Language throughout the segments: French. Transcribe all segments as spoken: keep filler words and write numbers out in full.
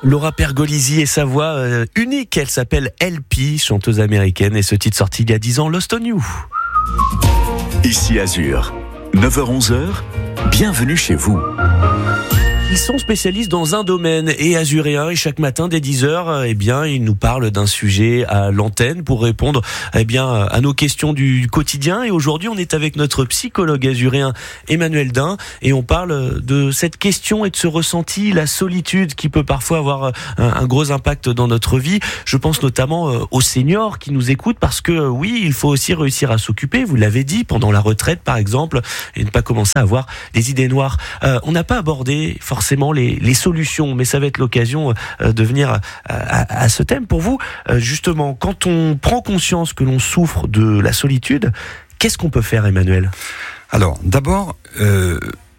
Laura Pergolisi et sa voix euh, unique, elle s'appelle L P, chanteuse américaine, et ce titre sorti il y a dix ans, Lost on You. Ici Azur, neuf heures onze, bienvenue chez vous. Ils sont spécialistes dans un domaine et azuréens, et chaque matin dès dix heures, eh bien, ils nous parlent d'un sujet à l'antenne pour répondre, eh bien, à nos questions du quotidien. Et aujourd'hui, on est avec notre psychologue azuréen Emmanuel Dain, et on parle de cette question et de ce ressenti, la solitude qui peut parfois avoir un, un gros impact dans notre vie. Je pense notamment aux seniors qui nous écoutent, parce que oui, il faut aussi réussir à s'occuper, vous l'avez dit, pendant la retraite par exemple, et ne pas commencer à avoir des idées noires. Euh, on n'a pas abordé forcément Les, les solutions, mais ça va être l'occasion euh, de venir à, à, à ce thème. Pour vous, euh, justement, quand on prend conscience que l'on souffre de la solitude, qu'est-ce qu'on peut faire, Emmanuel ? Alors, d'abord, euh,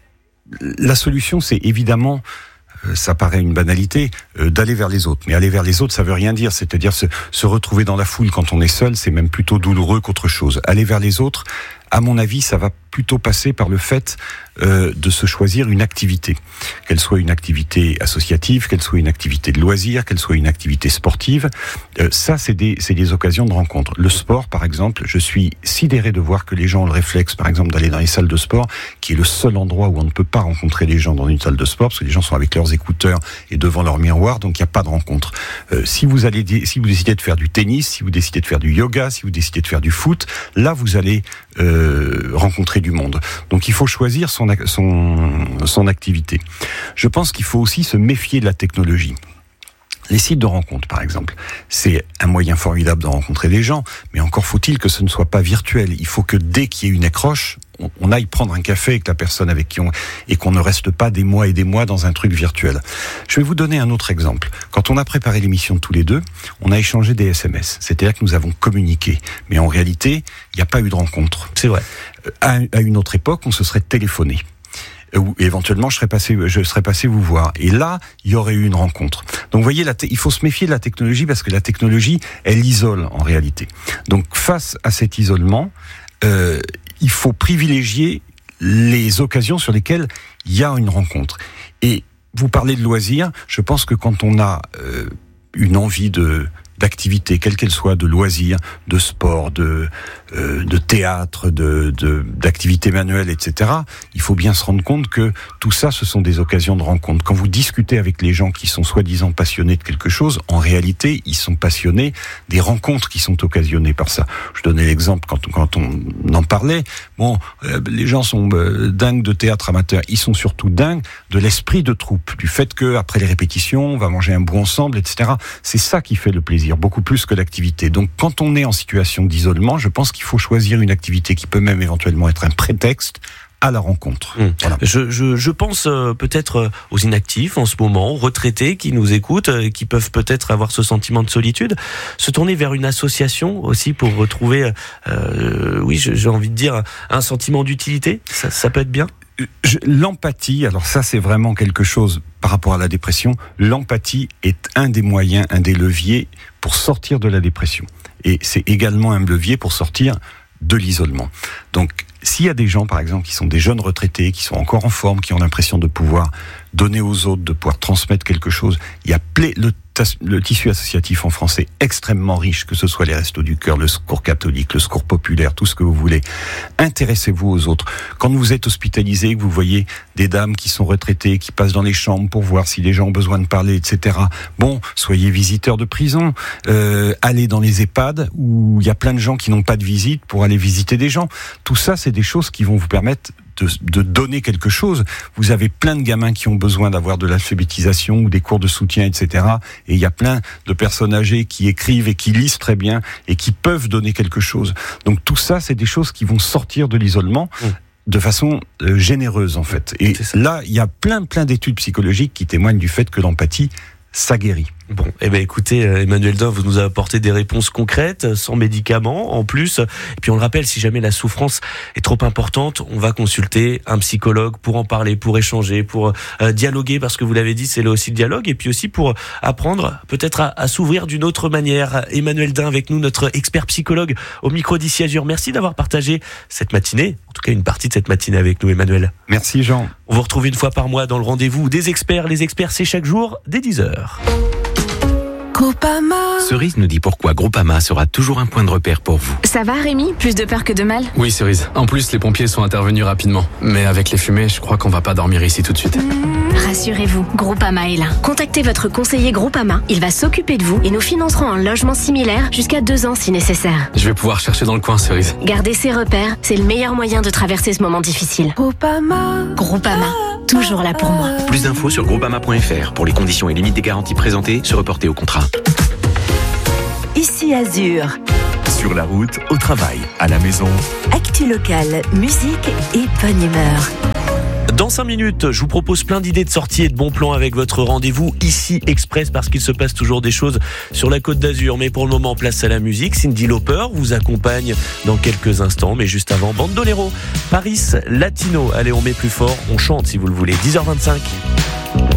la solution, c'est évidemment, euh, ça paraît une banalité, euh, d'aller vers les autres. Mais aller vers les autres, ça veut rien dire. C'est-à-dire se, se retrouver dans la foule quand on est seul, c'est même plutôt douloureux qu'autre chose. Aller vers les autres, à mon avis, ça va plutôt passer par le fait euh, de se choisir une activité, qu'elle soit une activité associative, qu'elle soit une activité de loisir, qu'elle soit une activité sportive. Euh, ça, c'est des, c'est des occasions de rencontre. Le sport, par exemple, je suis sidéré de voir que les gens ont le réflexe, par exemple, d'aller dans les salles de sport, qui est le seul endroit où on ne peut pas rencontrer les gens dans une salle de sport, parce que les gens sont avec leurs écouteurs et devant leur miroir, donc il n'y a pas de rencontre. Euh, si vous allez, si vous décidez de faire du tennis, si vous décidez de faire du yoga, si vous décidez de faire du foot, là, vous allez euh, rencontrer du monde. Donc il faut choisir son, son, son activité. Je pense qu'il faut aussi se méfier de la technologie. Les sites de rencontres, par exemple, c'est un moyen formidable de rencontrer des gens, mais encore faut-il que ce ne soit pas virtuel. Il faut que dès qu'il y ait une accroche, on, on aille prendre un café avec la personne avec qui on... et qu'on ne reste pas des mois et des mois dans un truc virtuel. Je vais vous donner un autre exemple. Quand on a préparé l'émission tous les deux, on a échangé des S M S. C'est-à-dire que nous avons communiqué. Mais en réalité, il n'y a pas eu de rencontre. C'est vrai. À, à une autre époque, on se serait téléphoné. Ou éventuellement je serais passé, je serais passé vous voir. Et là, il y aurait eu une rencontre. Donc, vous voyez, la te- il faut se méfier de la technologie, parce que la technologie, elle isole en réalité. Donc, face à cet isolement, euh, il faut privilégier les occasions sur lesquelles il y a une rencontre. Et vous parlez de loisirs. Je pense que quand on a euh, une envie de d'activité, quelle qu'elle soit, de loisirs, de sport, de euh, de théâtre, de, de d'activités manuelles, et cetera. Il faut bien se rendre compte que tout ça, ce sont des occasions de rencontre. Quand vous discutez avec les gens qui sont soi-disant passionnés de quelque chose, en réalité, ils sont passionnés des rencontres qui sont occasionnées par ça. Je donnais l'exemple quand quand on en parlait. Bon, euh, les gens sont euh, dingues de théâtre amateur. Ils sont surtout dingues de l'esprit de troupe, du fait que après les répétitions, on va manger un bout ensemble, et cetera. C'est ça qui fait le plaisir, beaucoup plus que l'activité. Donc, quand on est en situation d'isolement, je pense qu'il faut choisir une activité qui peut même éventuellement être un prétexte à la rencontre. Mmh. Voilà. Je, je, je pense euh, peut-être euh, aux inactifs en ce moment, aux retraités qui nous écoutent, euh, qui peuvent peut-être avoir ce sentiment de solitude. Se tourner vers une association aussi pour retrouver, euh, oui, j'ai envie de dire, un sentiment d'utilité. Ça, ça peut être bien. Je, l'empathie, alors ça c'est vraiment quelque chose par rapport à la dépression. L'empathie est un des moyens, un des leviers pour sortir de la dépression. Et c'est également un levier pour sortir de l'isolement. Donc, s'il y a des gens, par exemple, qui sont des jeunes retraités, qui sont encore en forme, qui ont l'impression de pouvoir donner aux autres, de pouvoir transmettre quelque chose, il y a ple- le, tas- le tissu associatif en France est extrêmement riche, que ce soit les Restos du Cœur, le Secours catholique, le Secours populaire, tout ce que vous voulez. Intéressez-vous aux autres. Quand vous êtes hospitalisé, que vous voyez des dames qui sont retraitées, qui passent dans les chambres pour voir si les gens ont besoin de parler, et cetera. Bon, soyez visiteurs de prison, euh, allez dans les EHPAD où il y a plein de gens qui n'ont pas de visite pour aller visiter des gens. Tout ça, c'est des choses qui vont vous permettre de, de donner quelque chose. Vous avez plein de gamins qui ont besoin d'avoir de l'alphabétisation ou des cours de soutien, et cetera. Et il y a plein de personnes âgées qui écrivent et qui lisent très bien et qui peuvent donner quelque chose. Donc tout ça, c'est des choses qui vont sortir de l'isolement. Mmh. De façon euh, généreuse, en fait. Et là, il y a plein, plein d'études psychologiques qui témoignent du fait que l'empathie, ça guérit. Bon, eh ben écoutez, Emmanuel Dain, vous nous avez apporté des réponses concrètes, sans médicaments en plus. Et puis on le rappelle, si jamais la souffrance est trop importante, on va consulter un psychologue pour en parler, pour échanger, pour euh, dialoguer, parce que vous l'avez dit, c'est là aussi le dialogue, et puis aussi pour apprendre peut-être à, à s'ouvrir d'une autre manière. Emmanuel Dain avec nous, notre expert psychologue au micro d'Ici Azur. Merci d'avoir partagé cette matinée, en tout cas une partie de cette matinée avec nous, Emmanuel. Merci Jean. On vous retrouve une fois par mois dans le rendez-vous des experts. Les experts, c'est chaque jour dès dix heures. Groupama. Cerise nous dit pourquoi Groupama sera toujours un point de repère pour vous. Ça va Rémi? Plus de peur que de mal? Oui Cerise, en plus les pompiers sont intervenus rapidement. Mais avec les fumées, je crois qu'on va pas dormir ici tout de suite. Rassurez-vous, Groupama est là. Contactez votre conseiller Groupama, il va s'occuper de vous et nous financerons un logement similaire jusqu'à deux ans si nécessaire. Je vais pouvoir chercher dans le coin Cerise. Gardez ces repères, c'est le meilleur moyen de traverser ce moment difficile. Groupama. Groupama, toujours là pour moi. Plus d'infos sur groupama point f r pour les conditions et limites des garanties présentées, se reporter au contrat. Ici Azur. Sur la route, au travail, à la maison. Actu locale, musique et bonne humeur. Dans cinq minutes, je vous propose plein d'idées de sortie et de bons plans avec votre rendez-vous Ici Express, parce qu'il se passe toujours des choses sur la Côte d'Azur. Mais pour le moment, place à la musique. Cyndi Lauper vous accompagne dans quelques instants. Mais juste avant, Bandolero, Paris Latino. Allez, on met plus fort, on chante si vous le voulez. dix heures vingt-cinq.